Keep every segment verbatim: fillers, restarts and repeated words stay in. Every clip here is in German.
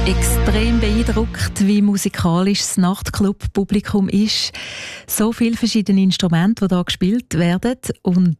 Extrem beeindruckt, wie musikalisch das Nachtclub-Publikum ist. So viele verschiedene Instrumente, die hier gespielt werden. Und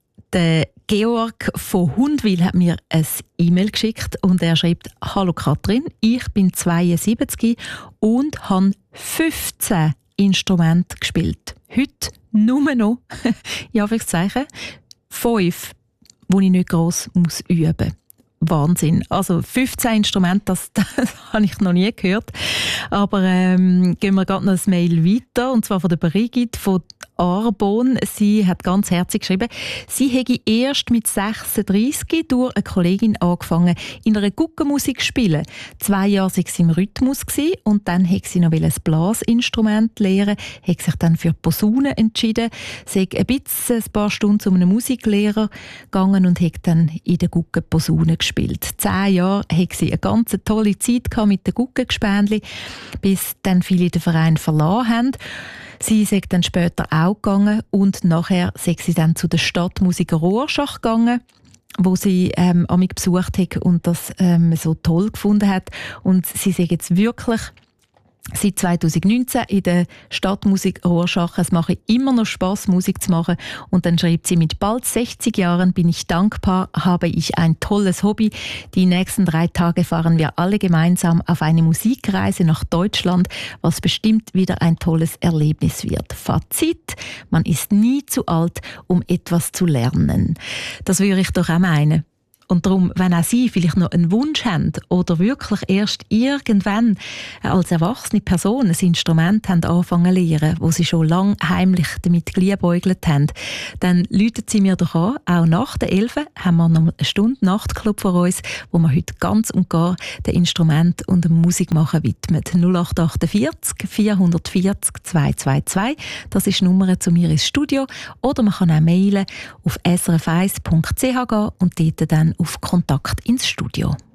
der Georg von Hundwil hat mir ein E-Mail geschickt und er schreibt: «Hallo Katrin, ich bin zweiundsiebzig und habe fünfzehn Instrumente gespielt. Heute nur noch, in Anführungszeichen, fünf, die ich nicht gross muss üben muss.» Wahnsinn. Also fünfzehn Instrumente, das, das habe ich noch nie gehört. Aber ähm, gehen wir gerade noch ein Mail weiter, und zwar von der Brigitte von Arbon. Sie hat ganz herzlich geschrieben, sie hätte erst mit sechsunddreissig durch eine Kollegin angefangen, in einer Guckenmusik zu spielen. Zwei Jahre war sie im Rhythmus gewesen, und dann wollte sie noch ein Blasinstrument lernen, hat sich dann für Posaune entschieden, sie hat ein bisschen ein paar Stunden zu einem Musiklehrer gegangen und hat dann in der Gucke Posaune gespielt. Zehn Jahre hat sie eine ganz tolle Zeit gehabt mit den Guckengespändli, bis dann viele den Verein verlassen haben. Sie ist dann später auch gegangen und nachher sei sie dann zu der Stadtmusiker Rorschach gegangen, wo sie ähm, amig besucht hat und das ähm, so toll gefunden hat. Und sie sagt jetzt wirklich seit zweitausendneunzehn in der Stadtmusik Rorschach. Es macht immer noch Spass, Musik zu machen. Und dann schreibt sie: «Mit bald sechzig Jahren bin ich dankbar, habe ich ein tolles Hobby. Die nächsten drei Tage fahren wir alle gemeinsam auf eine Musikreise nach Deutschland, was bestimmt wieder ein tolles Erlebnis wird. Fazit: Man ist nie zu alt, um etwas zu lernen.» Das würde ich doch auch meinen. Und darum, wenn auch Sie vielleicht noch einen Wunsch haben oder wirklich erst irgendwann als erwachsene Person ein Instrument haben anfangen zu lernen, wo Sie schon lange heimlich damit geliebäugelt haben, dann rufen Sie mir doch an. Auch nach der elf haben wir noch eine Stunde Nachtclub vor uns, wo wir heute ganz und gar dem Instrument und dem Musikmachen widmen. null acht achtundvierzig vierhundertvierzig zweihundertzweiundzwanzig, das ist die Nummer zu mir ins Studio. Oder man kann auch mailen auf s r f eins punkt c h gehen und dort dann auf Kontakt ins Studio.